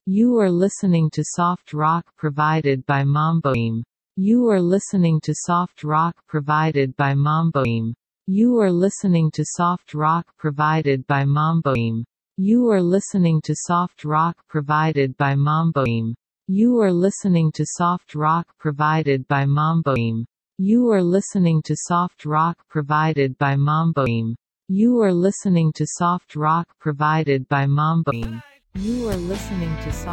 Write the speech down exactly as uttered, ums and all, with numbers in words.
You are listening to soft rock provided by Mamboim. You are listening to soft rock provided by Mamboim. You are listening to soft rock provided by Mamboim. You are listening to soft rock provided by Mamboim. You are listening to soft rock provided by Mamboim. You are listening to soft rock provided by Mamboim. You are listening to soft rock provided by Mamboim. You are listening to soft